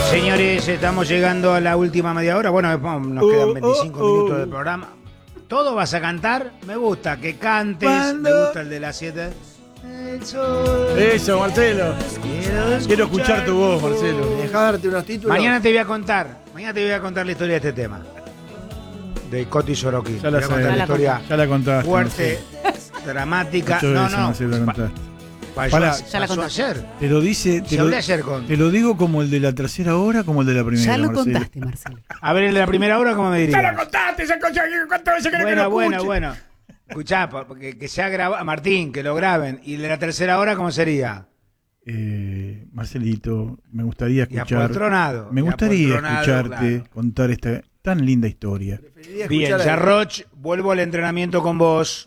Señores, estamos llegando a la última media hora. Bueno, nos quedan 25 minutos del programa. ¿Todo vas a cantar? Me gusta que cantes. Me gusta el de las 7. Eso, Marcelo. Quiero escuchar tu voz, Marcelo. Dejá darte unos títulos. Mañana te voy a contar. Mañana te voy a contar la historia de este tema. De Coti Sorokin. Ya la Te voy a contar la historia ya la contaste. fuerte, dramática. Muchas No, veces, no. Marcelo, la contaste. Ya la conté ayer. Te lo dice. Si hablé ayer con. Te lo digo como el de la tercera hora, como el de la primera. Ya lo Marcelo. contaste, Marcelo. A ver, el de la primera hora, ¿cómo me dirías? ¡Ya lo contaste! ¿Cuántas veces querés que lo Bueno, escuche? bueno. Escuchá, que sea grabado. Martín, que lo graben. ¿Y el de la tercera hora cómo sería? Marcelito, me gustaría Y escuchar. apoltronado. Me gustaría escucharte claro. contar esta tan linda historia. Bien, Jarroch, vuelvo al entrenamiento con vos.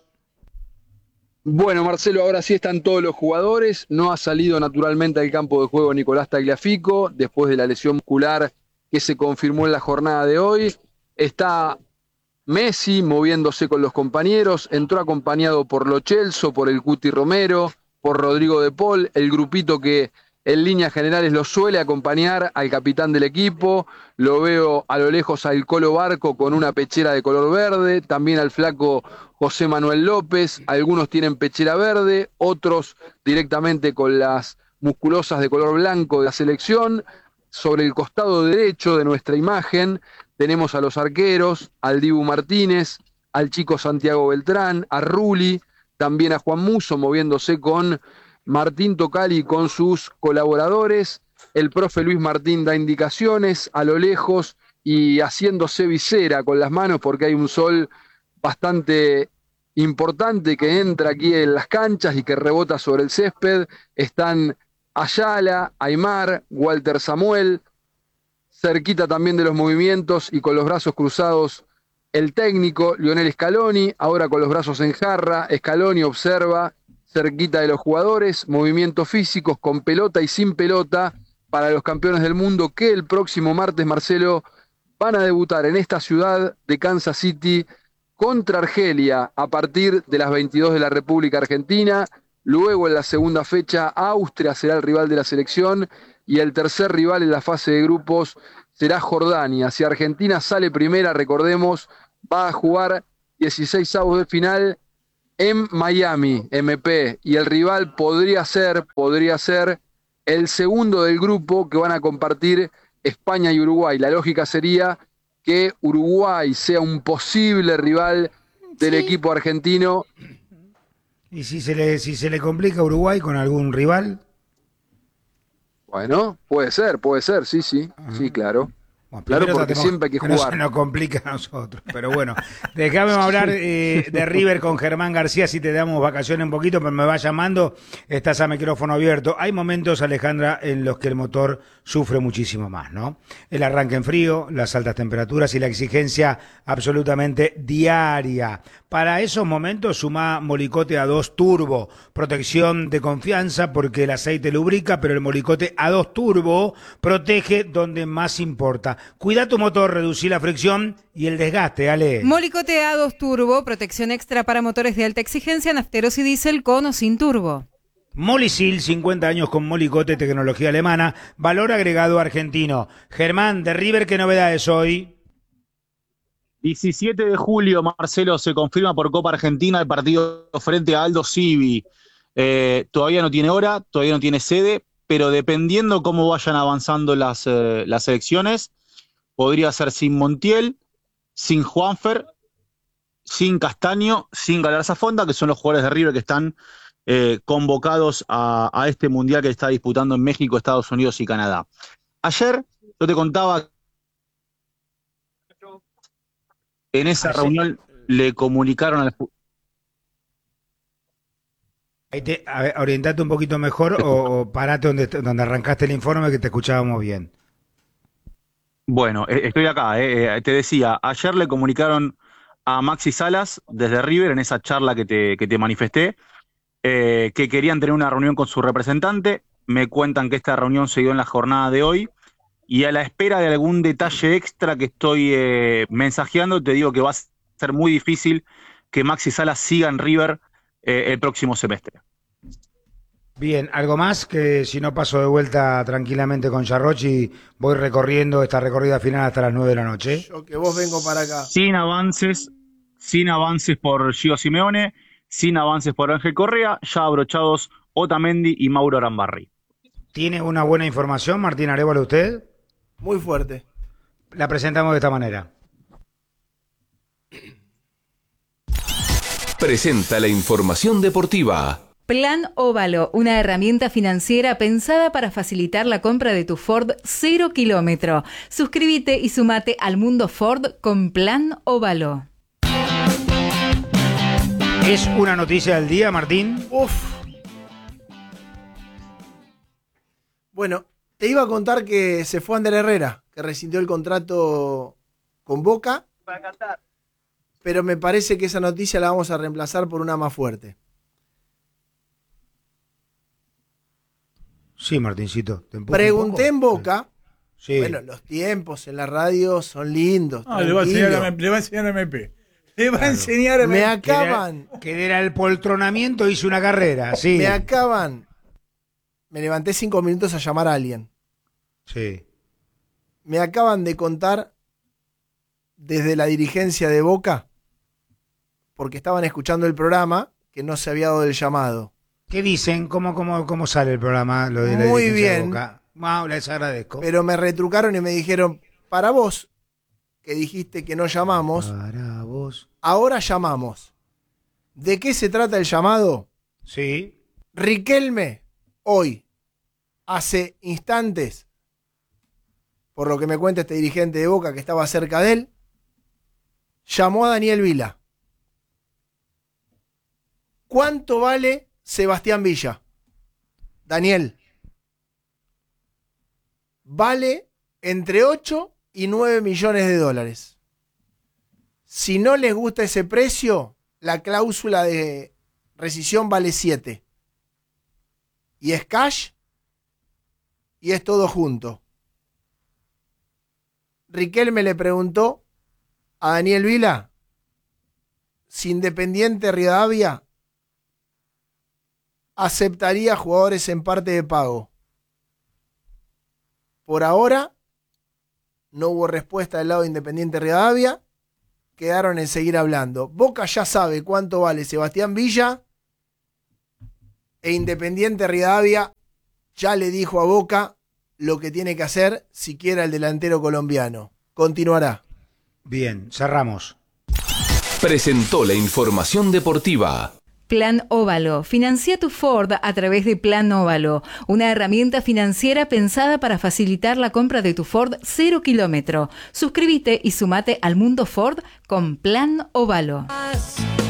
Bueno, Marcelo, ahora sí están todos los jugadores. No ha salido naturalmente al campo de juego Nicolás Tagliafico después de la lesión muscular que se confirmó en la jornada de hoy. Está Messi moviéndose con los compañeros. Entró acompañado por Lo Celso, por el Cuti Romero, por Rodrigo de Paul, el grupito que en líneas generales lo suele acompañar al capitán del equipo. Lo veo a lo lejos al Colo Barco con una pechera de color verde, también al flaco José Manuel López. Algunos tienen pechera verde, otros directamente con las musculosas de color blanco de la selección. Sobre el costado derecho de nuestra imagen tenemos a los arqueros, al Dibu Martínez, al chico Santiago Beltrán, a Rulli, también a Juan Musso moviéndose con Martín Tocali con sus colaboradores. El profe Luis Martín da indicaciones a lo lejos y haciéndose visera con las manos porque hay un sol bastante importante que entra aquí en las canchas y que rebota sobre el césped. Están Ayala, Aymar, Walter Samuel, cerquita también de los movimientos y con los brazos cruzados el técnico Lionel Scaloni, ahora con los brazos en jarra. Scaloni observa cerquita de los jugadores, movimientos físicos con pelota y sin pelota para los campeones del mundo que el próximo martes, Marcelo, van a debutar en esta ciudad de Kansas City contra Argelia a partir de las 22 de la República Argentina. Luego en la segunda fecha Austria será el rival de la selección y el tercer rival en la fase de grupos será Jordania. Si Argentina sale primera, recordemos, va a jugar 16 avos de final en Miami, MP, y el rival podría ser el segundo del grupo que van a compartir España y Uruguay. La lógica sería que Uruguay sea un posible rival del equipo argentino. ¿Y si se le complica a Uruguay con algún rival? Bueno, puede ser, sí, claro. Bueno, claro, porque siempre hay que jugar. No se nos complica a nosotros. Pero bueno, déjame hablar de River con Germán García, si te damos vacaciones un poquito, pero me va llamando, estás a micrófono abierto. Hay momentos, Alejandra, en los que el motor sufre muchísimo más, ¿no? El arranque en frío, las altas temperaturas y la exigencia absolutamente diaria. Para esos momentos suma Molicote A2 Turbo, protección de confianza porque el aceite lubrica, pero el Molicote A2 Turbo protege donde más importa. Cuida tu motor, reducí la fricción y el desgaste, Ale. Molicote A2 Turbo, protección extra para motores de alta exigencia, nafteros y diésel con o sin turbo. Molisil, 50 años con Molicote, tecnología alemana, valor agregado argentino. Germán, de River, ¿qué novedades hoy? 17 de julio, Marcelo, se confirma por Copa Argentina el partido frente a Aldo Civi. Todavía no tiene hora, todavía no tiene sede, pero dependiendo cómo vayan avanzando las elecciones, podría ser sin Montiel, sin Juanfer, sin Castaño, sin Galarza Fonda, que son los jugadores de River que están convocados a este mundial que está disputando en México, Estados Unidos y Canadá. Ayer yo te contaba, en esa reunión le comunicaron al... A ver, orientate un poquito mejor o parate donde arrancaste el informe que te escuchábamos bien. Bueno, estoy acá, te decía, ayer le comunicaron a Maxi Salas desde River en esa charla que te manifesté, que querían tener una reunión con su representante. Me cuentan que esta reunión se dio en la jornada de hoy y a la espera de algún detalle extra que estoy mensajeando, te digo que va a ser muy difícil que Maxi Salas siga en River el próximo semestre. Bien, ¿algo más? Que si no paso de vuelta tranquilamente con Yarroch y voy recorriendo esta recorrida final hasta las 9 de la noche. Yo que vos vengo para acá. Sin avances por Gio Simeone, sin avances por Ángel Correa, ya abrochados Otamendi y Mauro Arambarri. ¿Tiene una buena información, Martín Arévalo, usted? Muy fuerte. La presentamos de esta manera. Presenta la información deportiva. Plan Óvalo, una herramienta financiera pensada para facilitar la compra de tu Ford 0 kilómetro. Suscríbete y sumate al mundo Ford con Plan Óvalo. ¿Es una noticia del día, Martín? Uf. Bueno, te iba a contar que se fue Ander Herrera, que rescindió el contrato con Boca. Pero me parece que esa noticia la vamos a reemplazar por una más fuerte. Sí, Martincito. Pregunté en Boca. Sí. Bueno, los tiempos en la radio son lindos. Le va a enseñar MP. Le va a enseñar MP. Me acaban. Que era el poltronamiento, hice una carrera, sí. Me levanté 5 minutos a llamar a alguien. Sí. Me acaban de contar desde la dirigencia de Boca, porque estaban escuchando el programa, que no se había dado el llamado. ¿Qué dicen? ¿Cómo sale el programa? Lo de la Muy dirigencia de bien. Boca? Les agradezco. Pero me retrucaron y me dijeron, para vos, que dijiste que no llamamos, Para vos. ahora llamamos. ¿De qué se trata el llamado? Sí. Riquelme, hoy, hace instantes, por lo que me cuenta este dirigente de Boca que estaba cerca de él, llamó a Daniel Vila. ¿Cuánto vale Sebastián Villa? Daniel. Vale entre 8 y 9 millones de dólares. Si no les gusta ese precio, la cláusula de rescisión vale 7. Y es cash y es todo junto. Riquelme le preguntó a Daniel Vila si Independiente Rivadavia aceptaría jugadores en parte de pago. Por ahora no hubo respuesta del lado de Independiente Rivadavia. Quedaron en seguir hablando. Boca ya sabe cuánto vale Sebastián Villa e Independiente Rivadavia ya le dijo a Boca lo que tiene que hacer si quiere el delantero colombiano. Continuará. Bien, cerramos. Presentó la información deportiva. Plan Óvalo. Financia tu Ford a través de Plan Óvalo, una herramienta financiera pensada para facilitar la compra de tu Ford 0 kilómetro. Suscríbete y sumate al mundo Ford con Plan Óvalo.